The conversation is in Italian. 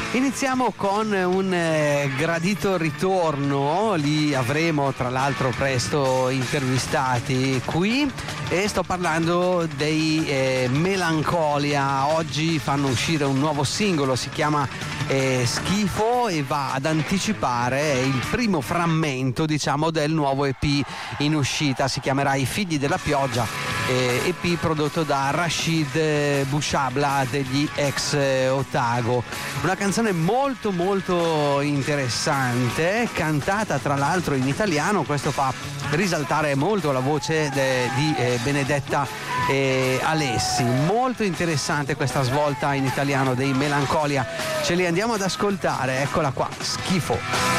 Iniziamo con un gradito ritorno, li avremo tra l'altro presto intervistati qui, e sto parlando dei Melancolia. Oggi fanno uscire un nuovo singolo, si chiama Schifo, e va ad anticipare il primo frammento, diciamo, del nuovo EP in uscita. Si chiamerà I figli della pioggia, EP prodotto da Rashid Bouchabla degli ex Otago. Una canzone molto molto interessante, cantata tra l'altro in italiano. Questo fa risaltare molto la voce di Benedetta Alessi. Molto interessante questa svolta in italiano dei Melancolia. Ce li andiamo ad ascoltare, eccola qua, Schifo.